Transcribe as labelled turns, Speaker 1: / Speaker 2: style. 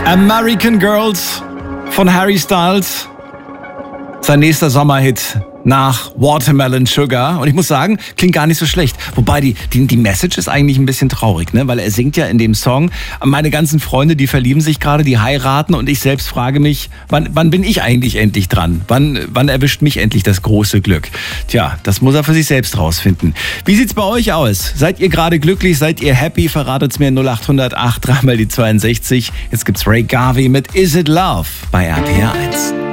Speaker 1: American Girls von Harry Styles. Sein nächster Sommerhit nach Watermelon Sugar. Und ich muss sagen, klingt gar nicht so schlecht. Wobei die Message ist eigentlich ein bisschen traurig, ne? Weil er singt ja in dem Song, meine ganzen Freunde, die verlieben sich gerade, die heiraten und ich selbst frage mich, wann bin ich eigentlich endlich dran? Wann erwischt mich endlich das große Glück? Tja, das muss er für sich selbst rausfinden. Wie sieht's bei euch aus? Seid ihr gerade glücklich? Seid ihr happy? Verratet's mir 0808 3 mal die 62. Jetzt gibt's Ray Garvey mit Is It Love bei RPR 1.